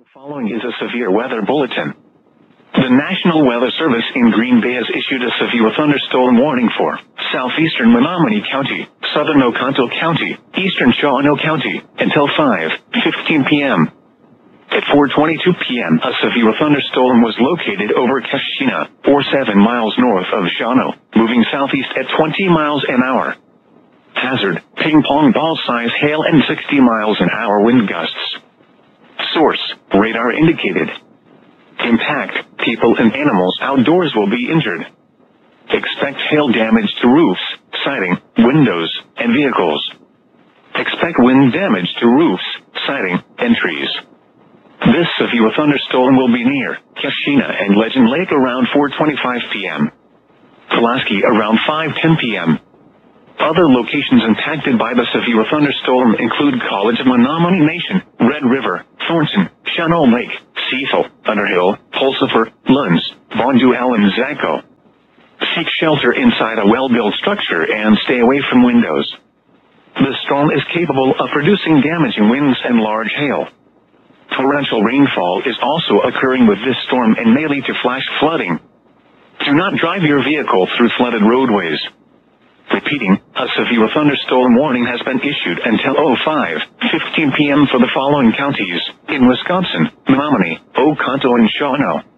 The following is a severe weather bulletin. The National Weather Service in Green Bay has issued a severe thunderstorm warning for southeastern Menominee County, southern Oconto County, eastern Shawano County, until 5:15 p.m. At 4:22 p.m., a severe thunderstorm was located over Keshena, or 7 miles north of Shawano, moving southeast at 20 miles an hour. Hazard, ping-pong ball-size hail and 60 miles an hour wind gusts. Source, radar indicated. Impact, people and animals outdoors will be injured. Expect hail damage to roofs, siding, windows, and vehicles. Expect wind damage to roofs, siding, and trees. This severe thunderstorm will be near Keshena and Legend Lake around 4:25 p.m. Pulaski around 5:10 p.m. Other locations impacted by the severe thunderstorm include College of Menominee Nation, Red River, Thornton, Shawano Lake, Cecil, Underhill, Pulsifer, Lunds, Bonduel and Zaco. Seek shelter inside a well-built structure and stay away from windows. The storm is capable of producing damaging winds and large hail. Torrential rainfall is also occurring with this storm and may lead to flash flooding. Do not drive your vehicle through flooded roadways. Repeating, a severe thunderstorm warning has been issued until 5:15 p.m. for the following counties in Wisconsin: Menominee, Oconto and Shawano.